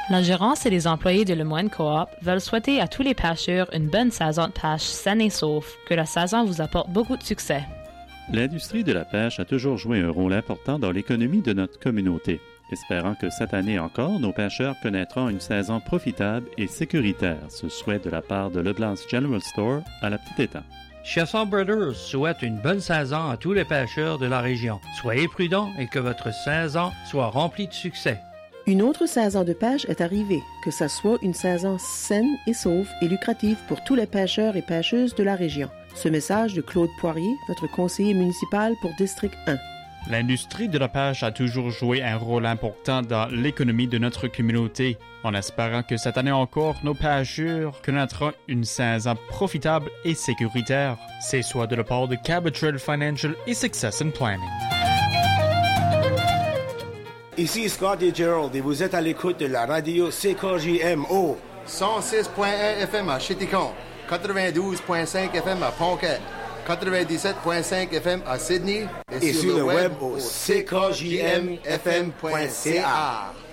La gérance et les employés de Lemoine Coop veulent souhaiter à tous les pêcheurs une bonne saison de pêche saine et sauve, que la saison vous apporte beaucoup de succès. L'industrie de la pêche a toujours joué un rôle important dans l'économie de notre communauté. Espérant que cette année encore, nos pêcheurs connaîtront une saison profitable et sécuritaire. Ce souhait de la part de Leblanc General Store à la Petite Étang. Chasseurs Brothers souhaite une bonne saison à tous les pêcheurs de la région. Soyez prudents et que votre saison soit remplie de succès. Une autre saison de pêche est arrivée, que ce soit une saison saine et sauve et lucrative pour tous les pêcheurs et pêcheuses de la région. Ce message de Claude Poirier, votre conseiller municipal pour District 1. L'industrie de la pêche a toujours joué un rôle important dans l'économie de notre communauté, en espérant que cette année encore, nos pêcheurs connaîtront une saison profitable et sécuritaire. C'est soit de la part de Cabotril Financial et Success and Planning. Ici Scott et Gerald et vous êtes à l'écoute de la radio CKJMO. 106.1 FM à Chiticon, 92.5 FM à Ponquet, 97.5 FM à Sydney et sur le web au ckjmfm.ca.